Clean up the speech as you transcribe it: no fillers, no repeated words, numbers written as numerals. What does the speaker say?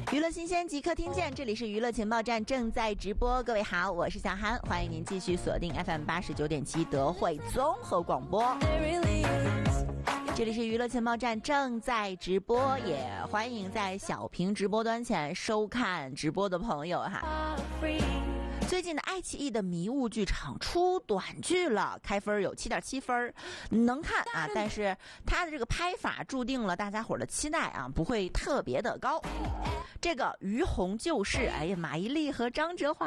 娱乐新鲜即刻听见，这里是娱乐情报站正在直播。各位好，我是小韩，欢迎您继续锁定 FM89.7 德惠综合广播。这里是娱乐情报站正在直播，也欢迎在小屏直播端前收看直播的朋友哈。最近的爱奇艺的迷雾剧场出短剧了，开分有 7.7 分，能看啊，但是它的这个拍法注定了大家伙的期待啊不会特别的高。这个于洪救世，哎呀，马伊琍和张哲瀚